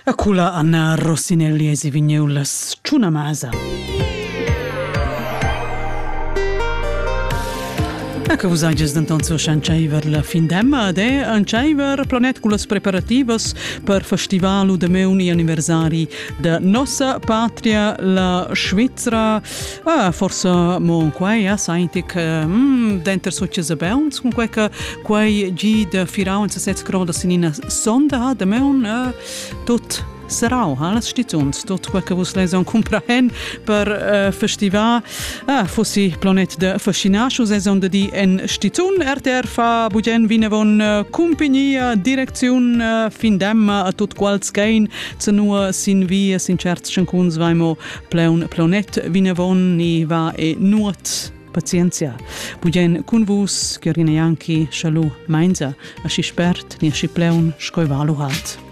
A cula Anna Rossinelli e si vigneulas Ciuna Masa. Ecco, vos agias d'antonzo scianceiver la fin d'emma ed è anceiver planet con las preparativas per festivalu de meuni anniversari de nossa patria, la Svizzera. Forse mon quei, seintic, denter socias abeuns, con quei gi de firau in 17 grada sinina sonda de meun, tot sarau, las stizuns, tot quel che vos leson comprehen per festival. Fossi planet de fascinascius eson de di en stizun. RTR fa bugen vinevon compagnia, direcziun, fin demma a tot quals gein, cenua sin via, sin certs scancuns vaimo planet vinevon, ni va e nuot. Pazienza. Bugen cun vus, Chiorina Janchi, Schalu, Mainza, a schi spert, ni a schi pleun, scoivalu halt.